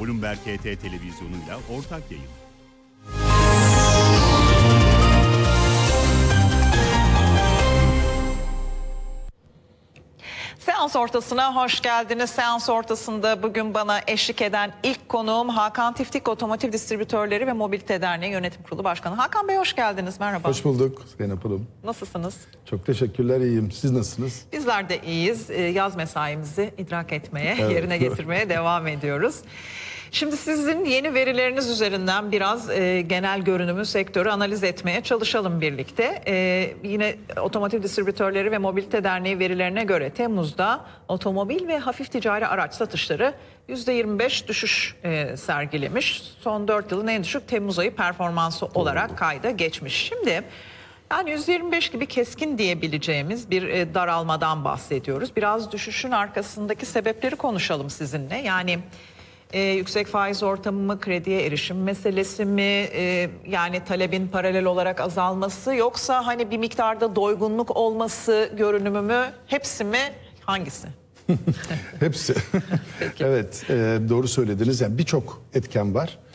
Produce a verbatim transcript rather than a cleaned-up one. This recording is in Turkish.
Bloomberg H T televizyonuyla ortak yayın. Seans ortasına hoş geldiniz. Seans ortasında bugün bana eşlik eden ilk konuğum Hakan Tiftik, Otomotiv Distribütörleri ve Mobilite Derneği Yönetim Kurulu Başkanı. Hakan Bey hoş geldiniz, merhaba. Hoş bulduk Zeynep Hanım. Nasılsınız? Çok teşekkürler, iyiyim. Siz nasılsınız? Bizler de iyiyiz. Yaz mesaimizi idrak etmeye, evet. yerine getirmeye devam ediyoruz. Şimdi sizin yeni verileriniz üzerinden biraz e, genel görünümü, sektörü analiz etmeye çalışalım birlikte. E, yine Otomotiv Distribütörleri ve Mobilite Derneği verilerine göre Temmuz'da otomobil ve hafif ticari araç satışları yüzde yirmi beş düşüş e, sergilemiş. Son dört yılın en düşük Temmuz ayı performansı olarak kayda geçmiş. Şimdi yani yüzde yirmi beş gibi keskin diyebileceğimiz bir e, daralmadan bahsediyoruz. Biraz düşüşün arkasındaki sebepleri konuşalım sizinle. Yani Ee, yüksek faiz ortamı mı, krediye erişim meselesi mi, ee, yani talebin paralel olarak azalması, yoksa hani bir miktarda doygunluk olması görünümü mü, hepsi mi, hangisi? Hepsi. Evet, e, doğru söylediniz. Yani birçok etken var.